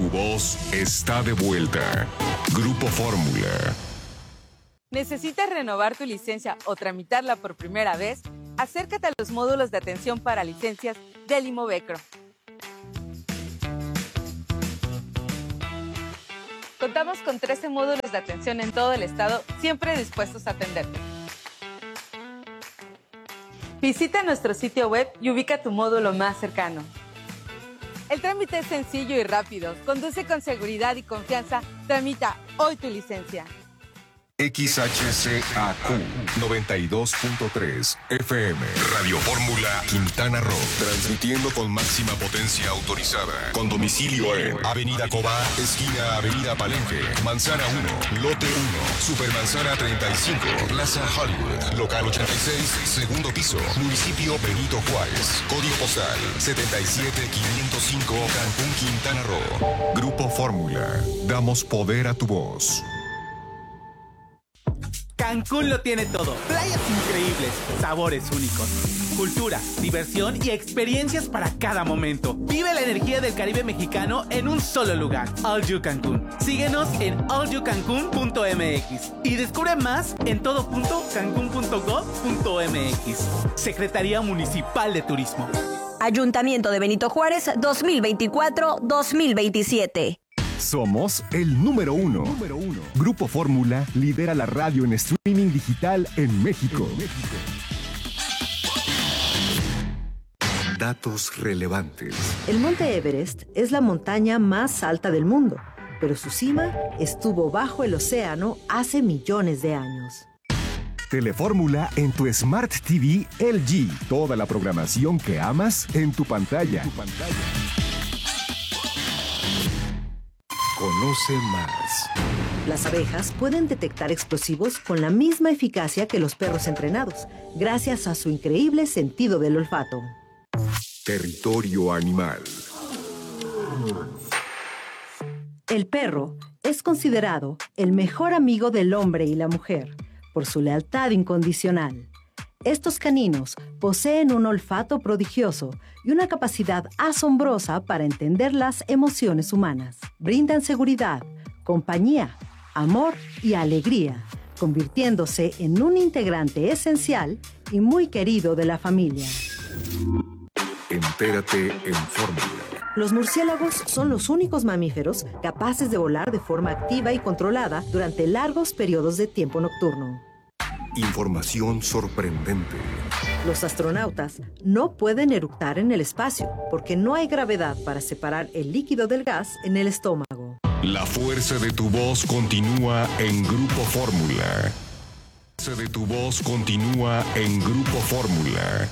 voz está de vuelta. Grupo Fórmula. ¿Necesitas renovar tu licencia o tramitarla por primera vez? Acércate a los módulos de atención para licencias del Imovecro. Contamos con 13 módulos de atención en todo el estado, siempre dispuestos a atenderte. Visita nuestro sitio web y ubica tu módulo más cercano. El trámite es sencillo y rápido. Conduce con seguridad y confianza. Tramita hoy tu licencia. XHCAQ 92.3 FM Radio Fórmula Quintana Roo, transmitiendo con máxima potencia autorizada, con domicilio en Avenida Cobá, esquina Avenida Palenque, Manzana 1, Lote 1, Supermanzana 35, Plaza Hollywood, Local 86, segundo piso, Municipio Benito Juárez, Código postal 77505, Cancún, Quintana Roo. Grupo Fórmula, damos poder a tu voz. Cancún lo tiene todo. Playas increíbles, sabores únicos, cultura, diversión y experiencias para cada momento. Vive la energía del Caribe mexicano en un solo lugar. All You Cancún. Síguenos en allyoucancun.mx y descubre más en todo.cancun.gov.mx. Secretaría Municipal de Turismo. Ayuntamiento de Benito Juárez 2024-2027. Somos el número uno. Grupo Fórmula lidera la radio en streaming digital en México. Datos relevantes. El Monte Everest es la montaña más alta del mundo, pero su cima estuvo bajo el océano hace millones de años. Telefórmula en tu Smart TV LG. Toda la programación que amas en tu pantalla. Conoce más. Las abejas pueden detectar explosivos con la misma eficacia que los perros entrenados, gracias a su increíble sentido del olfato. Territorio animal. El perro es considerado el mejor amigo del hombre y la mujer por su lealtad incondicional. Estos caninos poseen un olfato prodigioso y una capacidad asombrosa para entender las emociones humanas. Brindan seguridad, compañía, amor y alegría, convirtiéndose en un integrante esencial y muy querido de la familia. Entérate en Fórmula. Los murciélagos son los únicos mamíferos capaces de volar de forma activa y controlada durante largos periodos de tiempo nocturno. Información sorprendente. Los astronautas no pueden eructar en el espacio porque no hay gravedad para separar el líquido del gas en el estómago. La fuerza de tu voz continúa en Grupo Fórmula. La fuerza de tu voz continúa en Grupo Fórmula.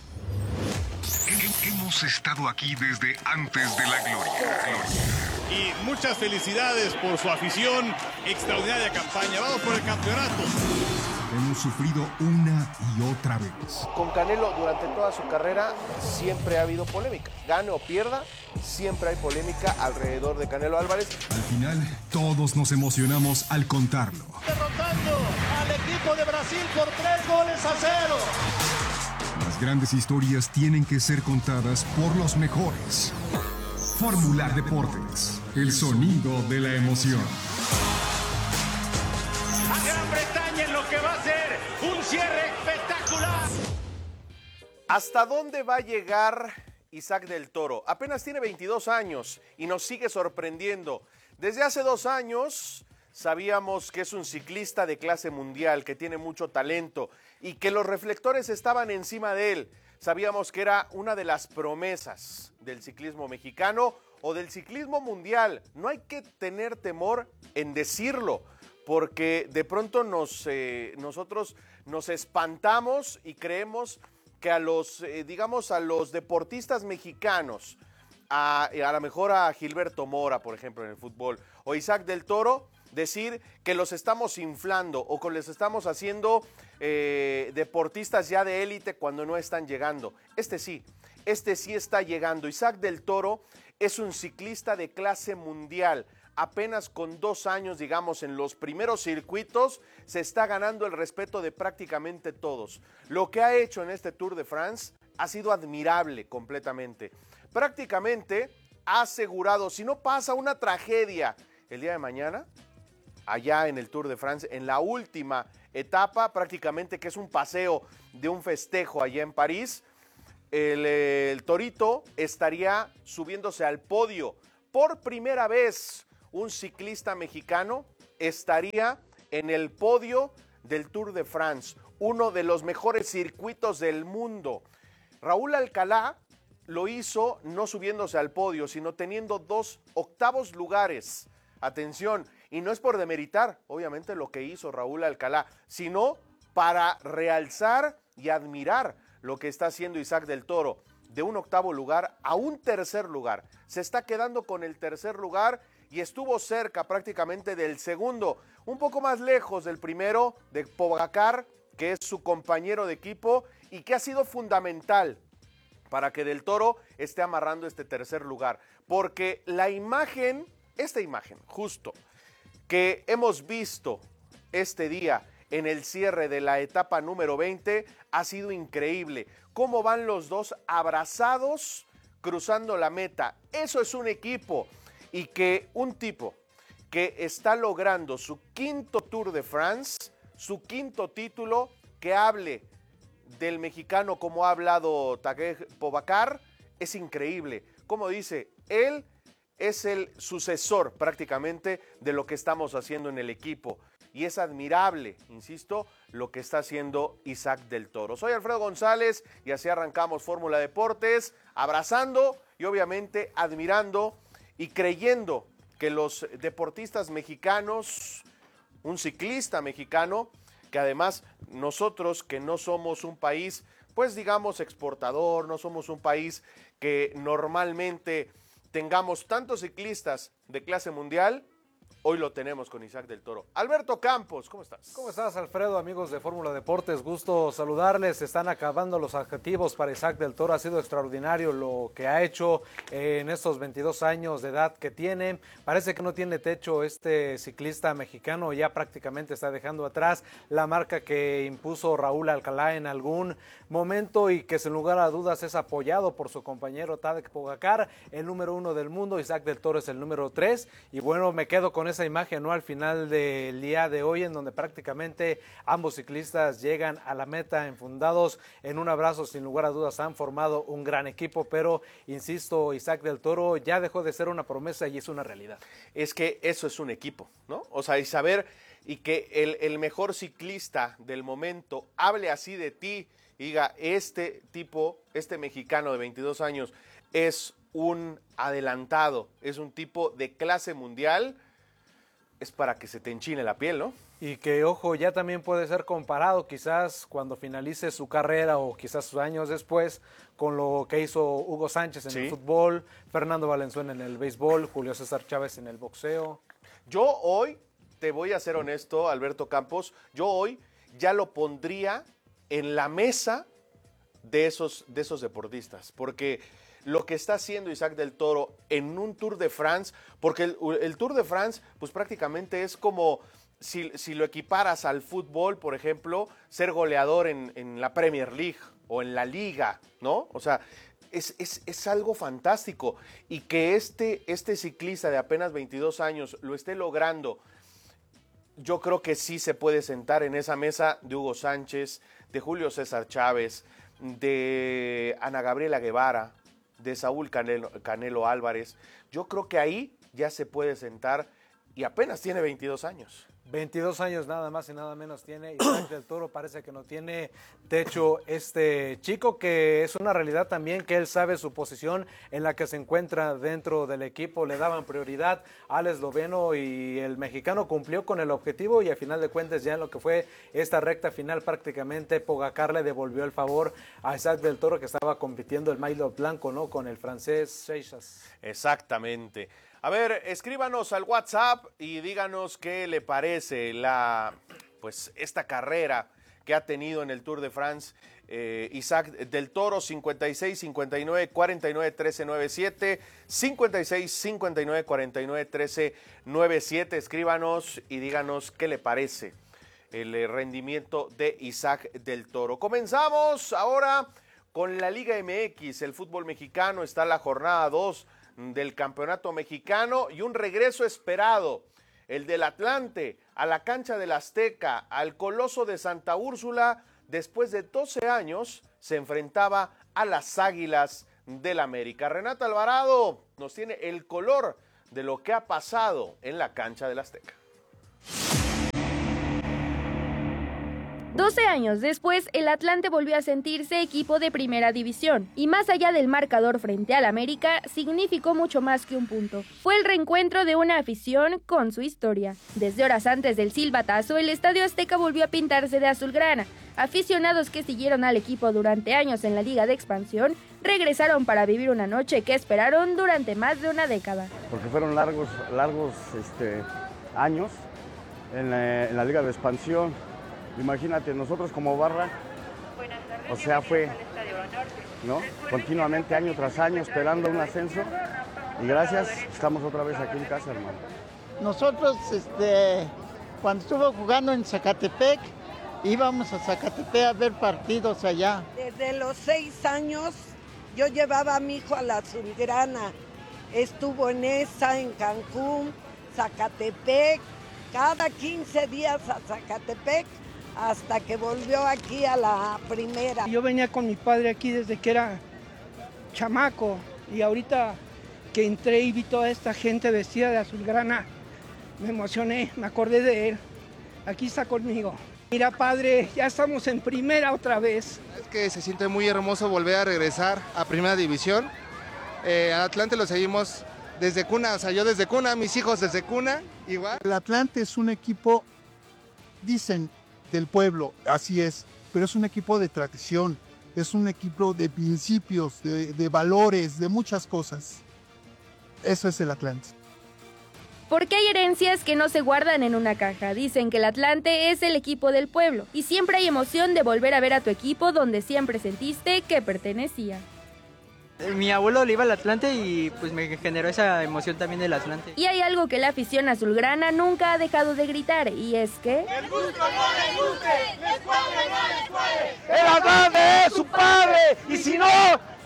Hemos estado aquí desde antes de la gloria. Y muchas felicidades por su afición. Extraordinaria campaña. Vamos por el campeonato. Hemos sufrido una y otra vez. Con Canelo durante toda su carrera siempre ha habido polémica. Gane o pierda, siempre hay polémica alrededor de Canelo Álvarez. Al final, todos nos emocionamos al contarlo. Derrotando al equipo de Brasil por 3-0. Las grandes historias tienen que ser contadas por los mejores. Fórmula Deportes, el sonido de la emoción. A Gran Bretaña en lo que va a ser un cierre espectacular. ¿Hasta dónde va a llegar Isaac del Toro? Apenas tiene 22 años y nos sigue sorprendiendo. Desde hace 2 años sabíamos que es un ciclista de clase mundial, que tiene mucho talento y que los reflectores estaban encima de él. Sabíamos que era una de las promesas del ciclismo mexicano o del ciclismo mundial. No hay que tener temor en decirlo, porque de pronto nosotros nos espantamos y creemos que a los deportistas mexicanos, a lo mejor a Gilberto Mora, por ejemplo, en el fútbol, o Isaac del Toro, decir que los estamos inflando o que les estamos haciendo deportistas ya de élite cuando no están llegando. Este sí está llegando. Isaac del Toro es un ciclista de clase mundial. Apenas con 2 años, digamos, en los primeros circuitos, se está ganando el respeto de prácticamente todos. Lo que ha hecho en este Tour de France ha sido admirable completamente. Prácticamente asegurado. Si no pasa una tragedia el día de mañana, allá en el Tour de France, en la última etapa, prácticamente que es un paseo de un festejo allá en París, el Torito estaría subiéndose al podio. Por primera vez, un ciclista mexicano estaría en el podio del Tour de France, uno de los mejores circuitos del mundo. Raúl Alcalá lo hizo no subiéndose al podio, sino teniendo 2 octavos lugares. Atención, y no es por demeritar, obviamente, lo que hizo Raúl Alcalá, sino para realzar y admirar lo que está haciendo Isaac del Toro. De un octavo lugar a un tercer lugar. Se está quedando con el tercer lugar y estuvo cerca prácticamente del segundo, un poco más lejos del primero, de Pogacar, que es su compañero de equipo y que ha sido fundamental para que Del Toro esté amarrando este tercer lugar. Porque la imagen, esta imagen justo, que hemos visto este día en el cierre de la etapa número 20, ha sido increíble. Cómo van los dos abrazados cruzando la meta. Eso es un equipo. Y que un tipo que está logrando su 5º Tour de France, su 5º título, que hable del mexicano como ha hablado Tadej Pogacar, es increíble. Como dice, él es el sucesor prácticamente de lo que estamos haciendo en el equipo. Y es admirable, insisto, lo que está haciendo Isaac del Toro. Soy Alfredo González y así arrancamos Fórmula Deportes, abrazando y obviamente admirando y creyendo que los deportistas mexicanos, un ciclista mexicano, que además nosotros que no somos un país, pues digamos exportador, no somos un país que normalmente tengamos tantos ciclistas de clase mundial, hoy lo tenemos con Isaac del Toro. Alberto Campos, ¿cómo estás? ¿Cómo estás, Alfredo? Amigos de Fórmula Deportes, gusto saludarles. Están acabando los adjetivos para Isaac del Toro. Ha sido extraordinario lo que ha hecho en estos 22 años de edad que tiene. Parece que no tiene techo este ciclista mexicano. Ya prácticamente está dejando atrás la marca que impuso Raúl Alcalá en algún momento y que sin lugar a dudas es apoyado por su compañero Tadej Pogacar, el número 1 del mundo. Isaac del Toro es el número 3. Y bueno, me quedo con esa imagen, ¿no? Al final del día de hoy, en donde prácticamente ambos ciclistas llegan a la meta enfundados en un abrazo. Sin lugar a dudas han formado un gran equipo, pero insisto, Isaac del Toro ya dejó de ser una promesa y es una realidad. Es que eso es un equipo, ¿no? O sea, y saber y que el mejor ciclista del momento hable así de ti y diga, este tipo, este mexicano de 22 años es un adelantado, es un tipo de clase mundial, es para que se te enchine la piel, ¿no? Y que, ojo, ya también puede ser comparado quizás cuando finalice su carrera o quizás años después con lo que hizo Hugo Sánchez en el fútbol, Fernando Valenzuela en el béisbol, Julio César Chávez en el boxeo. Yo hoy, te voy a ser honesto, Alberto Campos, yo hoy ya lo pondría en la mesa de esos deportistas, porque lo que está haciendo Isaac del Toro en un Tour de France, porque el Tour de France pues prácticamente es como si lo equiparas al fútbol, por ejemplo, ser goleador en la Premier League o en la Liga, ¿no? O sea, es algo fantástico y que este ciclista de apenas 22 años lo esté logrando. Yo creo que sí se puede sentar en esa mesa de Hugo Sánchez, de Julio César Chávez, de Ana Gabriela Guevara, de Saúl Canelo Álvarez. Yo creo que ahí ya se puede sentar y apenas tiene 22 años. 22 años nada más y nada menos tiene Isaac del Toro. Parece que no tiene techo este chico, que es una realidad también que él sabe su posición en la que se encuentra dentro del equipo. Le daban prioridad al esloveno y el mexicano cumplió con el objetivo y a final de cuentas ya en lo que fue esta recta final prácticamente Pogacar le devolvió el favor a Isaac del Toro, que estaba compitiendo el maillot blanco, ¿no? Con el francés Seixas. Exactamente. A ver, escríbanos al WhatsApp y díganos qué le parece esta carrera que ha tenido en el Tour de France Isaac del Toro. 56 59 49 13 97, 56 59 49 13 97. Escríbanos y díganos qué le parece el rendimiento de Isaac del Toro. Comenzamos ahora con la Liga MX, el fútbol mexicano. Está la jornada 2 del campeonato mexicano y un regreso esperado, el del Atlante a la cancha del Azteca, al Coloso de Santa Úrsula. Después de 12 años se enfrentaba a las Águilas del América. Renata Alvarado nos tiene el color de lo que ha pasado en la cancha del Azteca. 12 años después, el Atlante volvió a sentirse equipo de primera división, y más allá del marcador frente al América, significó mucho más que un punto. Fue el reencuentro de una afición con su historia. Desde horas antes del silbatazo, el Estadio Azteca volvió a pintarse de azulgrana. Aficionados que siguieron al equipo durante años en la Liga de Expansión, regresaron para vivir una noche que esperaron durante más de una década. Porque fueron largos años en la Liga de Expansión. Imagínate, nosotros como barra, o sea, fue, ¿no? Continuamente, año tras año, esperando un ascenso. Y gracias, estamos otra vez aquí en casa, hermano. Nosotros, cuando estuve jugando en Zacatepec, íbamos a Zacatepec a ver partidos allá. Desde los 6 años, yo llevaba a mi hijo a la Azulgrana. Estuvo en esa, en Cancún, Zacatepec, cada 15 días a Zacatepec, hasta que volvió aquí a la primera. Yo venía con mi padre aquí desde que era chamaco, y ahorita que entré y vi toda esta gente vestida de azulgrana, me emocioné, me acordé de él. Aquí está conmigo. Mira, padre, ya estamos en primera otra vez. Es que se siente muy hermoso volver a regresar a primera división. Al Atlante lo seguimos desde cuna, o sea, yo desde cuna, mis hijos desde cuna, igual. El Atlante es un equipo, dicen, del pueblo, así es, pero es un equipo de tradición, es un equipo de principios, de valores, de muchas cosas. Eso es el Atlante. Porque hay herencias que no se guardan en una caja. Dicen que el Atlante es el equipo del pueblo, y siempre hay emoción de volver a ver a tu equipo donde siempre sentiste que pertenecía. Mi abuelo le iba al Atlante y pues me generó esa emoción también del Atlante. Y hay algo que la afición azulgrana nunca ha dejado de gritar, y es que... ¡El gusto no le guste! ¡Les cuadre, no les cuadre! ¡El Atlante es su padre! ¡Y si no!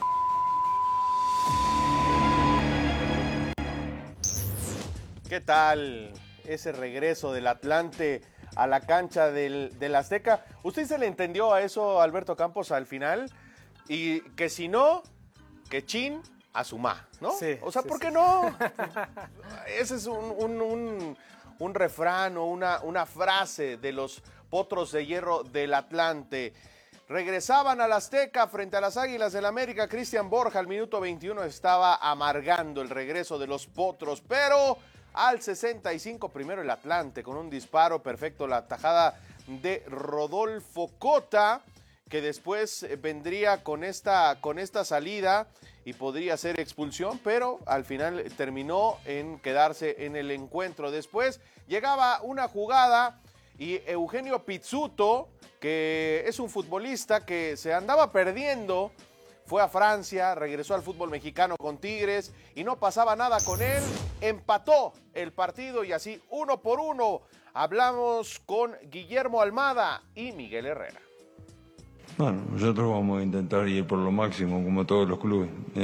¿Qué tal ese regreso del Atlante a la cancha del Azteca? ¿Usted se le entendió a eso, Alberto Campos, al final? Y que si no... que chin a su ma, ¿no? Sí, o sea, sí, ¿por qué sí. no? Ese es un refrán o una frase de los Potros de Hierro del Atlante. Regresaban al Azteca frente a las Águilas del América. Cristian Borja al minuto 21 estaba amargando el regreso de los Potros, pero al 65 primero el Atlante con un disparo perfecto, la tajada de Rodolfo Cota, que después vendría con esta salida y podría ser expulsión, pero al final terminó en quedarse en el encuentro. Después llegaba una jugada y Eugenio Pizzuto, que es un futbolista que se andaba perdiendo, fue a Francia, regresó al fútbol mexicano con Tigres y no pasaba nada con él, empató el partido y así 1-1. Hablamos con Guillermo Almada y Miguel Herrera. Bueno, nosotros vamos a intentar ir por lo máximo, como todos los clubes.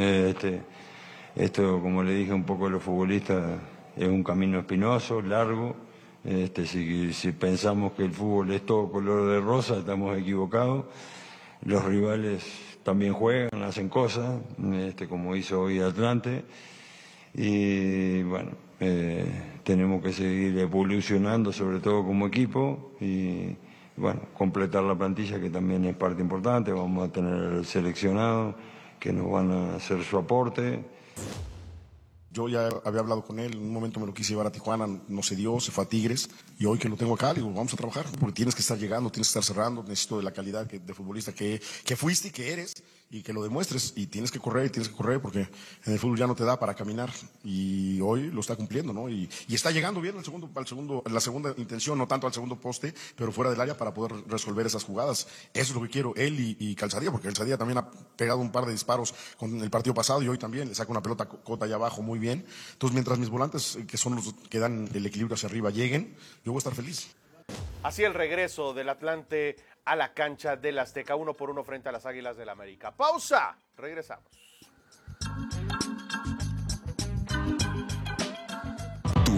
Esto, como le dije un poco a los futbolistas, es un camino espinoso, largo. Si pensamos que el fútbol es todo color de rosa, estamos equivocados. Los rivales también juegan, hacen cosas, como hizo hoy Atlante. Y bueno, tenemos que seguir evolucionando, sobre todo como equipo, y bueno, completar la plantilla, que también es parte importante. Vamos a tener seleccionados que nos van a hacer su aporte. Yo ya había hablado con él, en un momento me lo quise llevar a Tijuana, no se dio, se fue a Tigres, y hoy que lo tengo acá, digo, vamos a trabajar, porque tienes que estar llegando, tienes que estar cerrando, necesito de la calidad de futbolista que fuiste y que eres, y que lo demuestres, y tienes que correr, porque en el fútbol ya no te da para caminar, y hoy lo está cumpliendo, ¿no? Y está llegando bien la segunda intención, no tanto al segundo poste, pero fuera del área para poder resolver esas jugadas. Eso es lo que quiero, él y Calzadilla, porque Calzadilla también ha pegado un par de disparos con el partido pasado, y hoy también le saca una pelota Cota allá abajo muy bien. Entonces, mientras mis volantes, que son los que dan el equilibrio hacia arriba, lleguen, yo voy a estar feliz. Así el regreso del Atlante a la cancha del Azteca, 1-1 frente a las Águilas del América. Pausa, regresamos.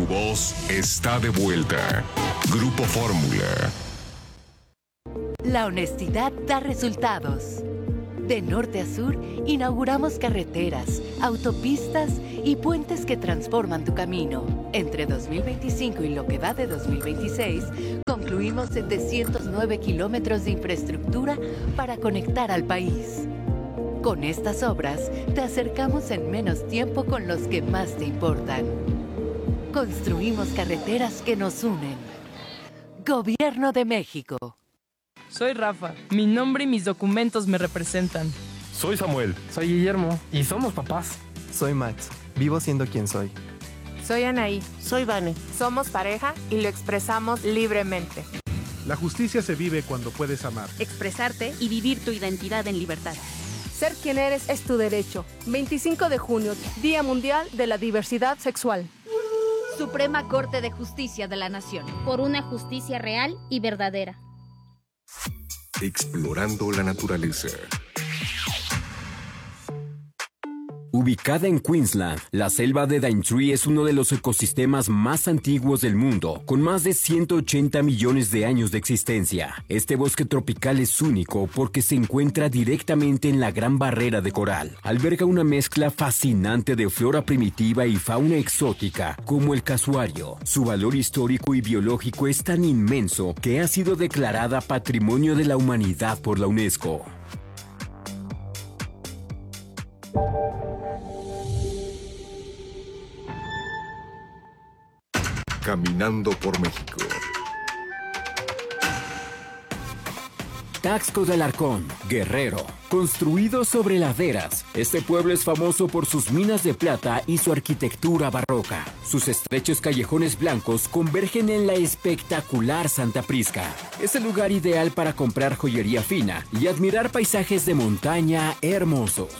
voz está de vuelta. Grupo Fórmula. La honestidad da resultados. De norte a sur, inauguramos carreteras, autopistas y puentes que transforman tu camino. Entre 2025 y lo que va de 2026, concluimos 709 kilómetros de infraestructura para conectar al país. Con estas obras, te acercamos en menos tiempo con los que más te importan. Construimos carreteras que nos unen. Gobierno de México. Soy Rafa. Mi nombre y mis documentos me representan. Soy Samuel. Soy Guillermo. Y somos papás. Soy Max. Vivo siendo quien soy. Soy Anaí. Soy Vane. Somos pareja y lo expresamos libremente. La justicia se vive cuando puedes amar. Expresarte y vivir tu identidad en libertad. Ser quien eres es tu derecho. 25 de junio, Día Mundial de la Diversidad Sexual. Suprema Corte de Justicia de la Nación. Por una justicia real y verdadera. Explorando la naturaleza. Ubicada en Queensland, la selva de Daintree es uno de los ecosistemas más antiguos del mundo, con más de 180 millones de años de existencia. Este bosque tropical es único porque se encuentra directamente en la Gran Barrera de Coral. Alberga una mezcla fascinante de flora primitiva y fauna exótica, como el casuario. Su valor histórico y biológico es tan inmenso que ha sido declarada Patrimonio de la Humanidad por la UNESCO. Caminando por México. Taxco de Alarcón, Guerrero. Construido sobre laderas, este pueblo es famoso por sus minas de plata y su arquitectura barroca. Sus estrechos callejones blancos convergen en la espectacular Santa Prisca. Es el lugar ideal para comprar joyería fina y admirar paisajes de montaña hermosos.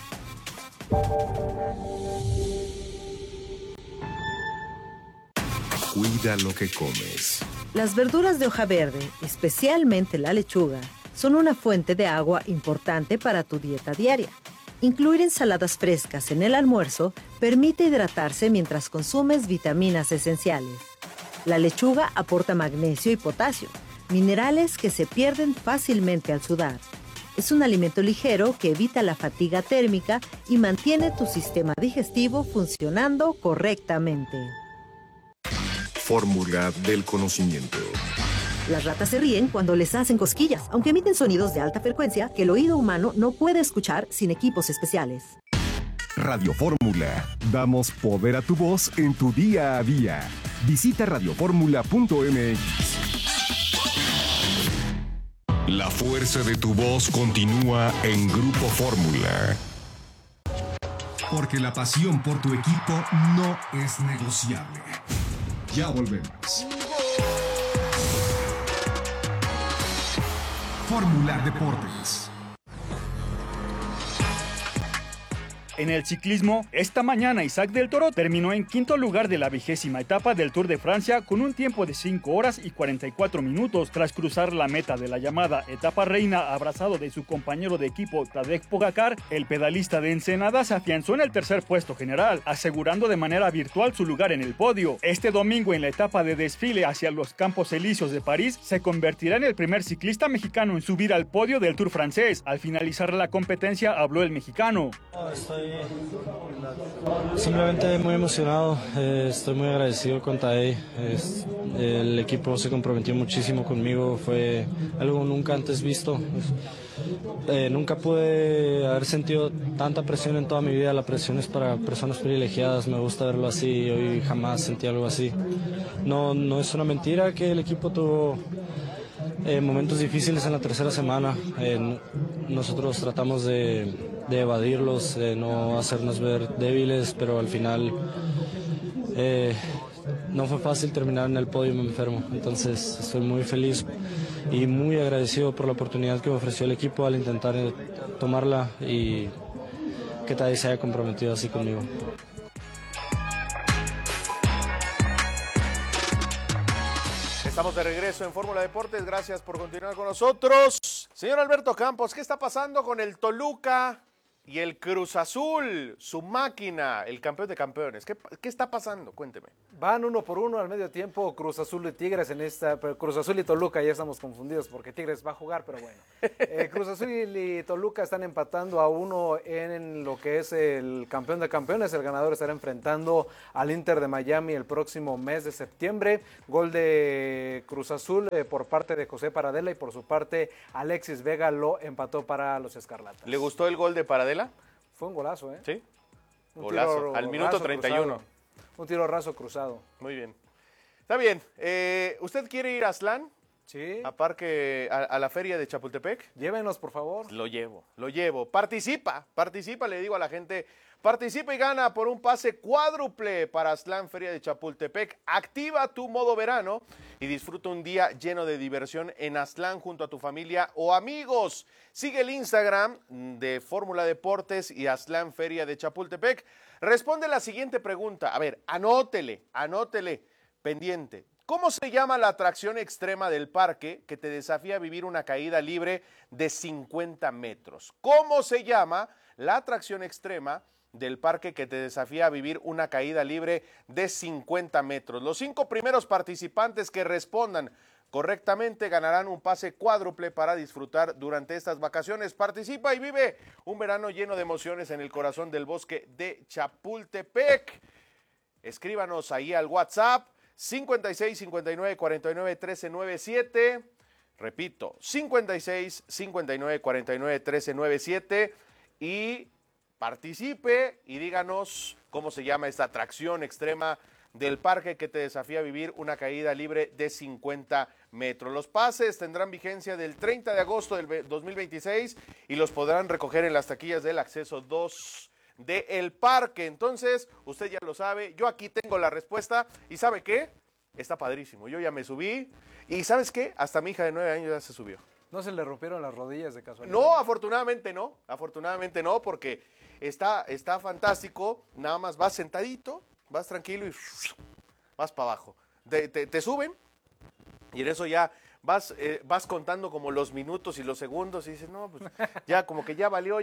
Cuida lo que comes. Las verduras de hoja verde, especialmente la lechuga, son una fuente de agua importante para tu dieta diaria. Incluir ensaladas frescas en el almuerzo permite hidratarse mientras consumes vitaminas esenciales. La lechuga aporta magnesio y potasio, minerales que se pierden fácilmente al sudar. Es un alimento ligero que evita la fatiga térmica y mantiene tu sistema digestivo funcionando correctamente. Fórmula del conocimiento. Las ratas se ríen cuando les hacen cosquillas, aunque emiten sonidos de alta frecuencia que el oído humano no puede escuchar sin equipos especiales. Radio Fórmula. Damos poder a tu voz en tu día a día. Visita radioformula.mx. La fuerza de tu voz continúa en Grupo Fórmula. Porque la pasión por tu equipo no es negociable. Ya volvemos. Fórmula Deportes. En el ciclismo, esta mañana Isaac del Toro terminó en quinto lugar de la 20ª etapa del Tour de Francia con un tiempo de 5 horas y 44 minutos tras cruzar la meta de la llamada etapa reina abrazado de su compañero de equipo Tadej Pogačar. El pedalista de Ensenada se afianzó en el tercer puesto general, asegurando de manera virtual su lugar en el podio. Este domingo en la etapa de desfile hacia los Campos Elíseos de París se convertirá en el primer ciclista mexicano en subir al podio del Tour francés. Al finalizar la competencia habló el mexicano. Estoy simplemente muy emocionado, estoy muy agradecido con Tadej. El equipo se comprometió muchísimo conmigo, fue algo nunca antes visto. Nunca pude haber sentido tanta presión en toda mi vida. La presión es para personas privilegiadas, me gusta verlo así, hoy jamás sentí algo así. No es una mentira que el equipo tuvo momentos difíciles en la tercera semana. Nosotros tratamos de evadirlos, de no hacernos ver débiles, pero al final no fue fácil terminar en el podio y me enfermo. Entonces estoy muy feliz y muy agradecido por la oportunidad que me ofreció el equipo al intentar tomarla y que Tadej se haya comprometido así conmigo. Estamos de regreso en Fórmula Deportes, gracias por continuar con nosotros. Señor Alberto Campos, ¿qué está pasando con el Toluca? Y el Cruz Azul, su máquina, el campeón de campeones. ¿Qué está pasando? Cuénteme. Van 1-1 al medio tiempo, Cruz Azul y Tigres pero Cruz Azul y Toluca ya estamos confundidos porque Tigres va a jugar, pero bueno. Cruz Azul y Toluca están empatando a 1 en lo que es el campeón de campeones. El ganador estará enfrentando al Inter de Miami el próximo mes de septiembre. Gol de Cruz Azul por parte de José Paradela y por su parte Alexis Vega lo empató para los Escarlatas. ¿Le gustó el gol de Paradela? Fue un golazo, ¿eh? Sí. Golazo, al minuto 31. Cruzado. Un tiro raso cruzado. Muy bien. Está bien. ¿Usted quiere ir a Aztlán? Sí. A la feria de Chapultepec. Llévenos, por favor. Lo llevo. Participa, le digo a la gente. Participa y gana por un pase cuádruple para Aztlán Feria de Chapultepec. Activa tu modo verano y disfruta un día lleno de diversión en Aztlán junto a tu familia o amigos. Sigue el Instagram de Fórmula Deportes y Aztlán Feria de Chapultepec. Responde la siguiente pregunta. A ver, anótele, pendiente. ¿Cómo se llama la atracción extrema del parque que te desafía a vivir una caída libre de 50 metros? ¿Cómo se llama la atracción extrema del parque que te desafía a vivir una caída libre de 50 metros? Los 5 primeros participantes que respondan correctamente ganarán un pase cuádruple para disfrutar durante estas vacaciones. Participa y vive un verano lleno de emociones en el corazón del bosque de Chapultepec. Escríbanos ahí al WhatsApp 56 59 49 13 97. Repito, 56 59 49 13 97 y participe y díganos cómo se llama esta atracción extrema del parque que te desafía a vivir una caída libre de 50 metros. Los pases tendrán vigencia del 30 de agosto del 2026 y los podrán recoger en las taquillas del acceso 2 del parque. Entonces, usted ya lo sabe, yo aquí tengo la respuesta y ¿sabe qué? Está padrísimo. Yo ya me subí y ¿sabes qué? Hasta mi hija de 9 años ya se subió. ¿No se le rompieron las rodillas de casualidad? No, afortunadamente no, porque está fantástico, nada más vas sentadito, vas tranquilo y vas para abajo. Te suben y en eso ya vas contando como los minutos y los segundos y dices, no, pues ya como que ya valió,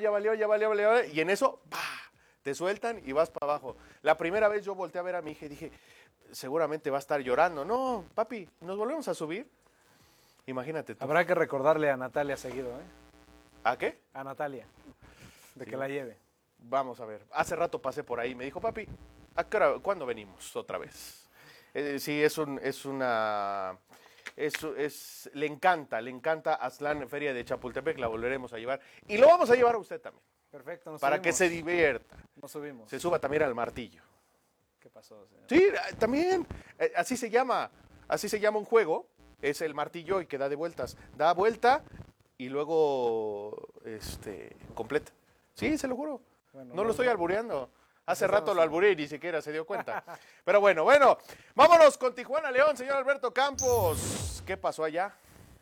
y en eso, ¡pah!, te sueltan y vas para abajo. La primera vez yo volteé a ver a mi hija y dije, seguramente va a estar llorando. No, papi, ¿nos volvemos a subir? Imagínate tú. Habrá que recordarle a Natalia seguido, ¿eh? ¿A qué? A Natalia, de que la lleve. Vamos a ver, hace rato pasé por ahí, me dijo, papi, ¿cuándo venimos otra vez? Sí, le encanta Aztlán Feria de Chapultepec, la volveremos a llevar. Y lo vamos a llevar a usted también. Perfecto, para que se divierta. Nos subimos. Se suba también al martillo. ¿Qué pasó, señor? Sí, también, así se llama un juego, es el martillo y que da de vueltas. Da vuelta y luego, completa. Sí, se lo juro. Bueno, no lo estoy albureando. Hace rato lo alburé y ni siquiera se dio cuenta. Pero bueno, vámonos con Tijuana León, señor Alberto Campos. ¿Qué pasó allá?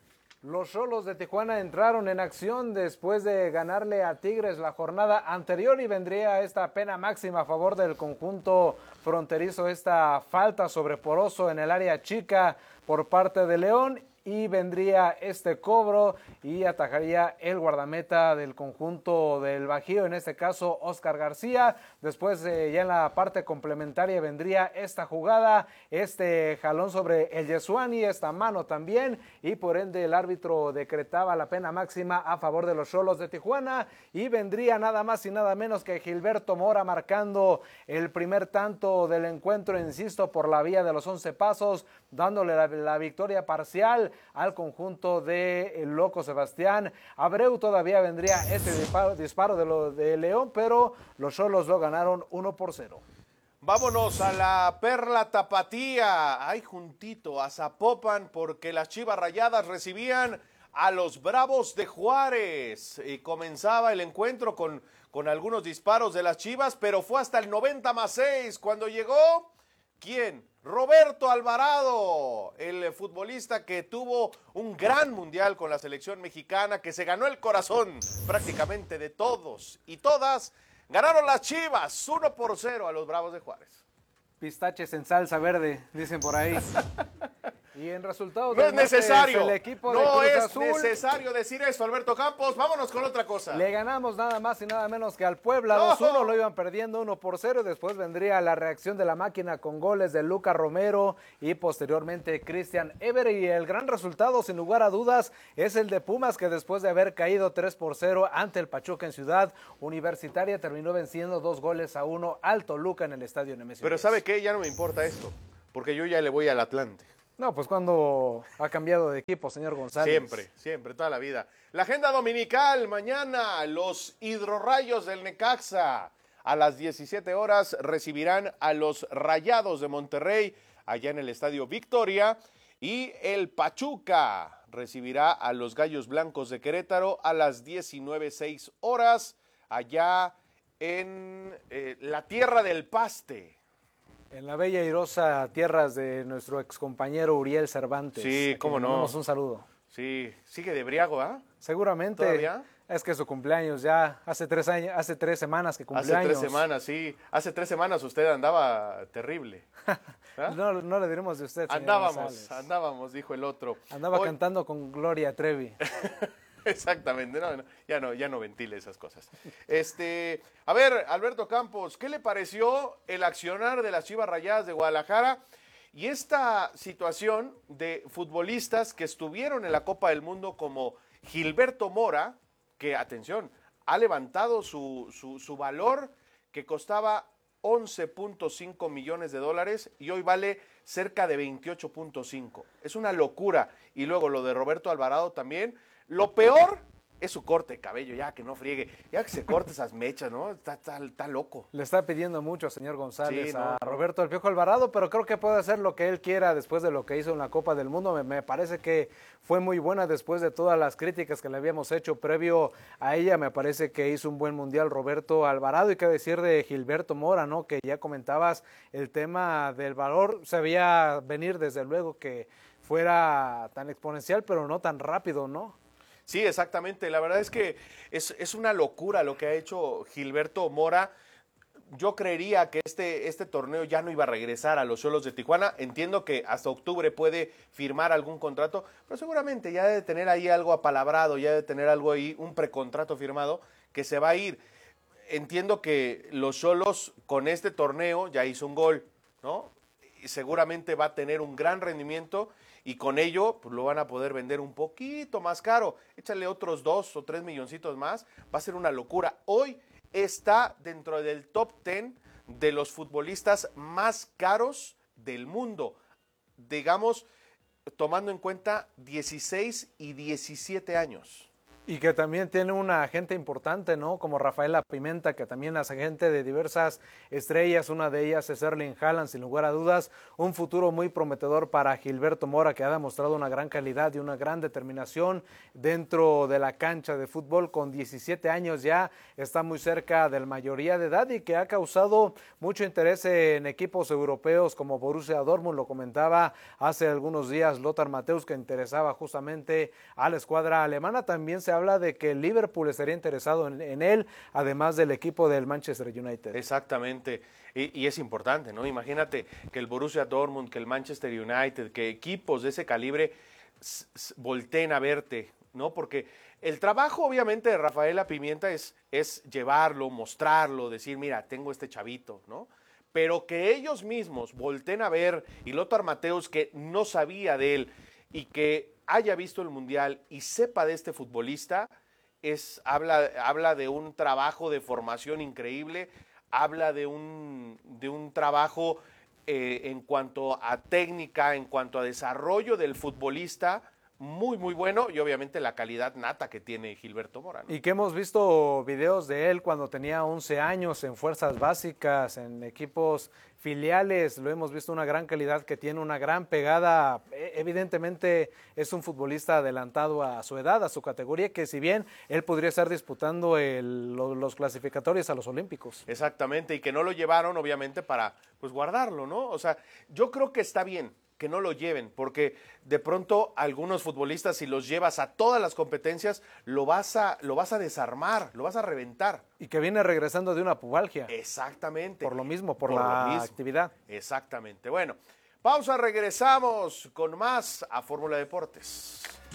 Los Xolos de Tijuana entraron en acción después de ganarle a Tigres la jornada anterior y vendría esta pena máxima a favor del conjunto fronterizo, esta falta sobre Poroso en el área chica por parte de León. Y vendría este cobro y atajaría el guardameta del conjunto del Bajío, en este caso Oscar García. Después ya en la parte complementaria vendría esta jugada, este jalón sobre el Yesuani, esta mano también, y por ende el árbitro decretaba la pena máxima a favor de los Xolos de Tijuana y vendría nada más y nada menos que Gilberto Mora marcando el primer tanto del encuentro, insisto, por la vía de los 11 pasos, dándole la victoria parcial al conjunto de el Loco Sebastián Abreu. Todavía vendría este disparo de León, pero los Xolos lo ganaron 1-0. Vámonos a la Perla Tapatía, ahí juntito a Zapopan, porque las Chivas Rayadas recibían a los Bravos de Juárez y comenzaba el encuentro con algunos disparos de las Chivas, pero fue hasta el 90+6 cuando llegó, ¿quién? Roberto Alvarado, el futbolista que tuvo un gran mundial con la selección mexicana, que se ganó el corazón prácticamente de todos y todas. Ganaron las Chivas 1-0 a los Bravos de Juárez. Pistaches en salsa verde, dicen por ahí. Y en resultados no es necesario. El equipo no de Cruz es Azul, necesario decir eso, Alberto Campos. Vámonos con otra cosa. Le ganamos nada más y nada menos que al Puebla 2-1, lo iban perdiendo 1-0 y después vendría la reacción de la máquina con goles de Lucas Romero y posteriormente Christian Ever. Y el gran resultado, sin lugar a dudas, es el de Pumas, que después de haber caído 3-0 ante el Pachuca en Ciudad Universitaria, terminó venciendo 2-1 al Toluca en el estadio Nemesio. Pero ¿sabe qué? Ya no me importa esto, porque yo ya le voy al Atlante. No, pues cuando ha cambiado de equipo, señor González. Siempre, toda la vida. La agenda dominical, mañana, los Hidrorrayos del Necaxa. A las 17 horas recibirán a los Rayados de Monterrey, allá en el Estadio Victoria. Y el Pachuca recibirá a los Gallos Blancos de Querétaro a las 19:06 horas, allá en la Tierra del Paste. En la bella y airosa tierras de nuestro excompañero Uriel Cervantes. Sí, cómo no. Le mandamos un saludo. Sí, sigue de briago, ¿ah? Seguramente. ¿Todavía? Es que su cumpleaños ya hace 3 semanas que cumplió años. Hace 3 semanas, sí. Hace 3 semanas usted andaba terrible. ¿Ah? No le diremos de usted, señor Andábamos, dijo el otro. Andaba cantando con Gloria Trevi. Exactamente, ya no ventile esas cosas. A ver, Alberto Campos, ¿qué le pareció el accionar de las Chivas Rayadas de Guadalajara y esta situación de futbolistas que estuvieron en la Copa del Mundo como Gilberto Mora, que, atención, ha levantado su valor, que costaba 11.5 millones de dólares y hoy vale cerca de 28.5? Es una locura. Y luego lo de Roberto Alvarado también. Lo peor es su corte de cabello, ya que no friegue, ya que se corte esas mechas, ¿no? Está loco. Le está pidiendo mucho, señor González, sí, a Roberto El Piojo Alvarado, pero creo que puede hacer lo que él quiera después de lo que hizo en la Copa del Mundo. Me parece que fue muy buena después de todas las críticas que le habíamos hecho previo a ella. Me parece que hizo un buen mundial Roberto Alvarado. Y qué decir de Gilberto Mora, ¿no? Que ya comentabas el tema del valor, se veía venir desde luego que fuera tan exponencial, pero no tan rápido, ¿no? Sí, exactamente. La verdad es que es una locura lo que ha hecho Gilberto Mora. Yo creería que este torneo ya no iba a regresar a los Xolos de Tijuana. Entiendo que hasta octubre puede firmar algún contrato, pero seguramente ya debe tener ahí algo apalabrado, ya debe tener algo ahí, un precontrato firmado que se va a ir. Entiendo que los Xolos con este torneo ya hizo un gol, ¿no? Y seguramente va a tener un gran rendimiento y con ello pues, lo van a poder vender un poquito más caro. Échale otros 2 o 3 milloncitos más, va a ser una locura. Hoy está dentro del top 10 de los futbolistas más caros del mundo, digamos, tomando en cuenta 16 y 17 años. Y que también tiene una agente importante, ¿no? Como Rafaela Pimenta, que también es agente de diversas estrellas. Una de ellas es Erling Haaland, sin lugar a dudas. Un futuro muy prometedor para Gilberto Mora, que ha demostrado una gran calidad y una gran determinación dentro de la cancha de fútbol. Con 17 años ya está muy cerca de la mayoría de edad y que ha causado mucho interés en equipos europeos como Borussia Dortmund. Lo comentaba hace algunos días Lothar Matthäus, que interesaba justamente a la escuadra alemana. También se habla de que el Liverpool estaría interesado en él, además del equipo del Manchester United. Exactamente, y es importante, ¿no? Imagínate que el Borussia Dortmund, que el Manchester United, que equipos de ese calibre volteen a verte, ¿no? Porque el trabajo, obviamente, de Rafaela Pimienta es llevarlo, mostrarlo, decir, mira, tengo este chavito, ¿no? Pero que ellos mismos volteen a ver, y Lothar Matthäus, que no sabía de él, y que haya visto el Mundial y sepa de este futbolista, habla de un trabajo de formación increíble, habla de un trabajo en cuanto a técnica, en cuanto a desarrollo del futbolista, muy, muy bueno, y obviamente la calidad nata que tiene Gilberto Mora, ¿no? Y que hemos visto videos de él cuando tenía 11 años en fuerzas básicas, en equipos filiales, lo hemos visto, una gran calidad, que tiene una gran pegada. Evidentemente es un futbolista adelantado a su edad, a su categoría, que si bien él podría estar disputando los clasificatorios a los Olímpicos. Exactamente, y que no lo llevaron obviamente para pues guardarlo, ¿no? O sea, yo creo que está bien que no lo lleven, porque de pronto algunos futbolistas, si los llevas a todas las competencias, lo vas a desarmar, lo vas a reventar. Y que viene regresando de una pubalgia. Exactamente. Por lo mismo, por la actividad. Exactamente. Bueno, Pausa, regresamos con más a Fórmula Deportes.